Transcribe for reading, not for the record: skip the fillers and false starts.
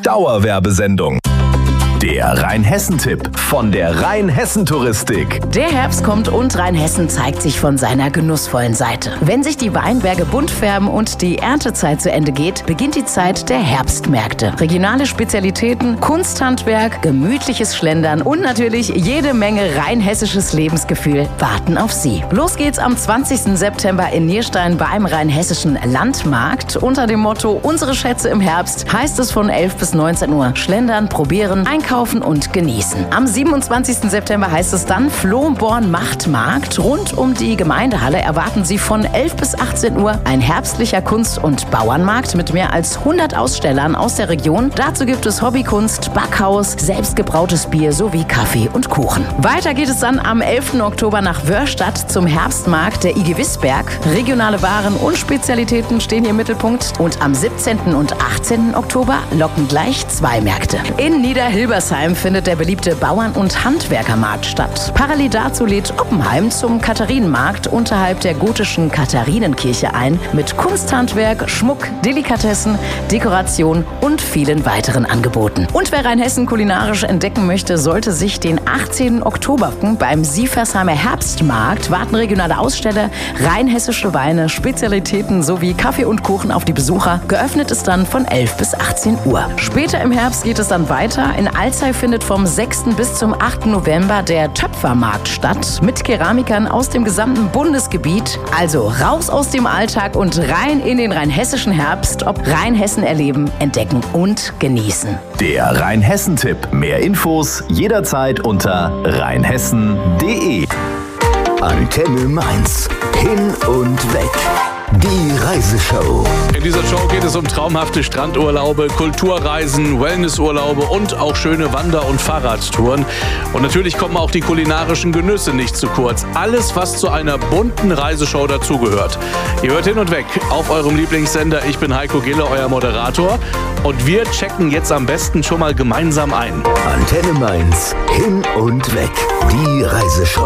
Dauerwerbesendung. Der Rheinhessen-Tipp von der Rheinhessen-Touristik. Der Herbst kommt und Rheinhessen zeigt sich von seiner genussvollen Seite. Wenn sich die Weinberge bunt färben und die Erntezeit zu Ende geht, beginnt die Zeit der Herbstmärkte. Regionale Spezialitäten, Kunsthandwerk, gemütliches Schlendern und natürlich jede Menge rheinhessisches Lebensgefühl warten auf Sie. Los geht's am 20. September in Nierstein beim Rheinhessischen Landmarkt. Unter dem Motto Unsere Schätze im Herbst heißt es von 11 bis 19 Uhr schlendern, probieren, einkaufen und genießen. Am 27. September heißt es dann Flohborn Machtmarkt. Rund um die Gemeindehalle erwarten Sie von 11 bis 18 Uhr ein herbstlicher Kunst- und Bauernmarkt mit mehr als 100 Ausstellern aus der Region. Dazu gibt es Hobbykunst, Backhaus, selbstgebrautes Bier sowie Kaffee und Kuchen. Weiter geht es dann am 11. Oktober nach Wörstadt zum Herbstmarkt der IG Wissberg. Regionale Waren und Spezialitäten stehen hier im Mittelpunkt. Und am 17. und 18. Oktober locken gleich 2 Märkte. In Niederhilbersheim findet der beliebte Bauern- und Handwerkermarkt statt. Parallel dazu lädt Oppenheim zum Katharinenmarkt unterhalb der gotischen Katharinenkirche ein mit Kunsthandwerk, Schmuck, Delikatessen, Dekoration und vielen weiteren Angeboten. Und wer Rheinhessen kulinarisch entdecken möchte, sollte sich den 18. Oktober beim Siefersheimer Herbstmarkt warten regionale Aussteller, rheinhessische Weine, Spezialitäten sowie Kaffee und Kuchen auf die Besucher. Geöffnet ist dann von 11 bis 18 Uhr. Später im Herbst geht es dann weiter. In Alzey findet vom 6. bis zum 8. November der Töpfermarkt statt mit Keramikern aus dem gesamten Bundesgebiet. Also raus aus dem Alltag und rein in den rheinhessischen Herbst. Ob Rheinhessen erleben, entdecken und genießen. Der Rheinhessen-Tipp. Mehr Infos jederzeit unter rheinhessen.de. Antenne Mainz. Hin und weg. Die Reiseshow. In dieser Show geht es um traumhafte Strandurlaube, Kulturreisen, Wellnessurlaube und auch schöne Wander- und Fahrradtouren. Und natürlich kommen auch die kulinarischen Genüsse nicht zu kurz. Alles, was zu einer bunten Reiseshow dazugehört. Ihr hört Hin und Weg auf eurem Lieblingssender. Ich bin Heiko Gille, euer Moderator. Und wir checken jetzt am besten schon mal gemeinsam ein. Antenne Mainz. Hin und weg. Die Reiseshow.